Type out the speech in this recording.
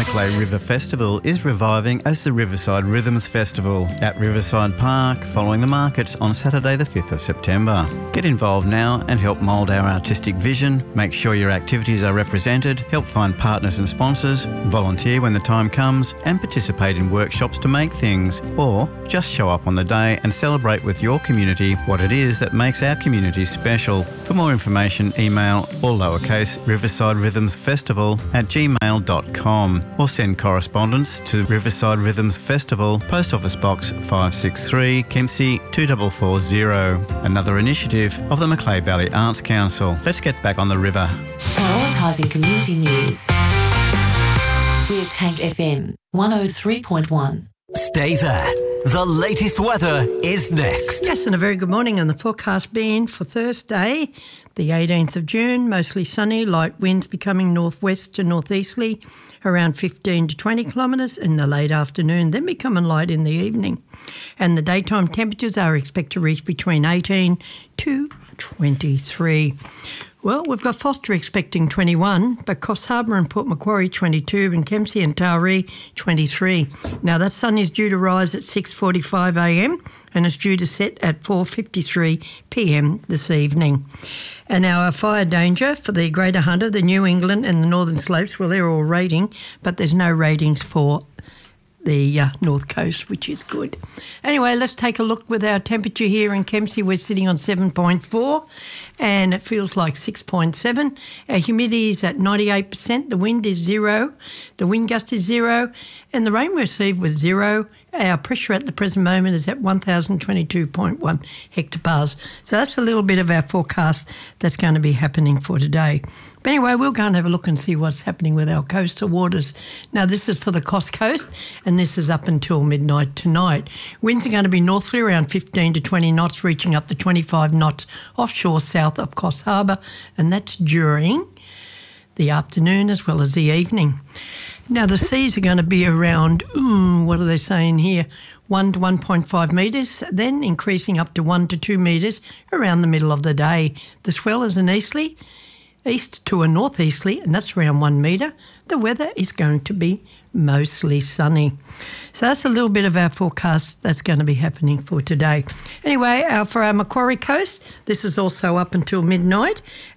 Macleay River Festival is reviving as the Riverside Rhythms Festival at Riverside Park following the markets on Saturday the 5th of September. Get involved now and help mould our artistic vision, make sure your activities are represented, help find partners and sponsors, volunteer when the time comes and participate in workshops to make things, or just show up on the day and celebrate with your community what it is that makes our community special. For more information, email or lowercase riversiderhythmsfestival@gmail.com or send correspondence to Riverside Rhythms Festival, Post Office Box 563, Kempsey 2440. Another initiative of the Macleay Valley Arts Council. Let's get back on the river. Prioritising community news. We're Tank FM 103.1. Stay there. The latest weather is next. Yes, and a very good morning. And the forecast being for Thursday, the 18th of June, mostly sunny, light winds becoming northwest to northeasterly, around 15 to 20 kilometres in the late afternoon, then becoming light in the evening. And the daytime temperatures are expected to reach between 18 to 23. Well, we've got Foster expecting 21, but Coffs Harbour and Port Macquarie 22, and Kempsey and Taree 23. Now, that sun is due to rise at 6:45am and it's due to set at 4:53pm this evening. And our fire danger for the Greater Hunter, the New England and the Northern Slopes, well, they're all rating, but there's no ratings for the North Coast, which is good. Anyway, let's take a look with our temperature here in Kempsey. We're sitting on 7.4 and it feels like 6.7. Our humidity is at 98%. The wind is 0. The wind gust is 0 and the rain we received was 0. Our pressure at the present moment is at 1,022.1 hectopascals. So that's a little bit of our forecast that's going to be happening for today. But anyway, we'll go and have a look and see what's happening with our coastal waters. Now, this is for the Coast Coast, and this is up until midnight tonight. Winds are going to be northerly around 15 to 20 knots, reaching up to 25 knots offshore south of Coffs Harbour, and that's during the afternoon as well as the evening. Now, the seas are going to be around, what are they saying here, 1 to 1.5 metres, then increasing up to 1 to 2 metres around the middle of the day. The swell is an easterly, east to a northeasterly, and that's around 1 metre. The weather is going to be mostly sunny. So that's a little bit of our forecast that's going to be happening for today. Anyway, for our Macquarie Coast, this is also up until midnight,